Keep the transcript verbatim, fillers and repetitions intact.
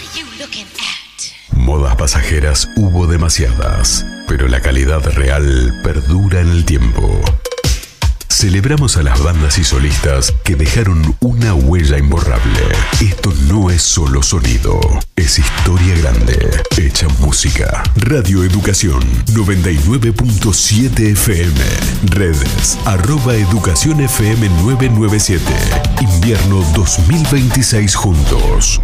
Modas pasajeras hubo demasiadas, pero la calidad real perdura en el tiempo. Celebramos a las bandas y solistas que dejaron una huella imborrable. Esto no es solo sonido, es historia grande, hecha música. Radio Educación noventa y nueve punto siete F M. Redes arroba Educación F M nueve nueve siete. Invierno dos mil veintiséis juntos.